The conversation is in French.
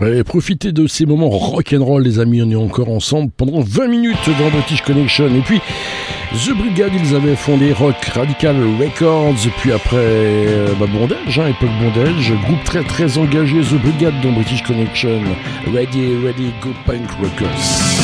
Et profitez de ces moments rock'n'roll, les amis, on est encore ensemble pendant 20 minutes dans British Connection. Et puis, The Brigade, ils avaient fondé Rock Radical Records, puis après Bondage, époque Bondage, groupe très très engagé, The Brigade dans British Connection. Ready, Go Punk Records.